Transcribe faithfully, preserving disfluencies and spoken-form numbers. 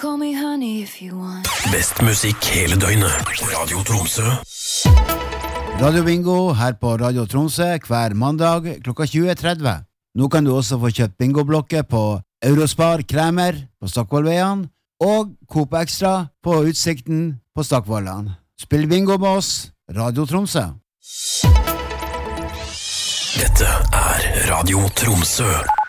Call me honey if you want. Best musikk hele døgnet. Radio Tromsø. Radio Bingo her på Radio Tromsø hver mandag klokka tjue tretti. Nå kan du også få kjøpt bingoblokker på Eurospar Kremer på Stockvollveien og Coop Extra på Utsikten på Stockvollan. Spill bingo med oss, Radio Tromsø. Dette er Radio Tromsø.